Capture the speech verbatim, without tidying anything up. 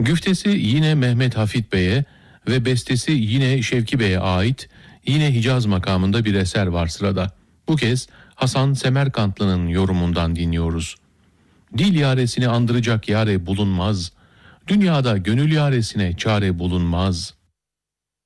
Güftesi yine Mehmet Hafit Bey'e ve bestesi yine Şevki Bey'e ait, yine Hicaz makamında bir eser var sırada. Bu kez Hasan Semerkantlı'nın yorumundan dinliyoruz. Dil yaresini andıracak yare bulunmaz, dünyada gönül yaresine çare bulunmaz.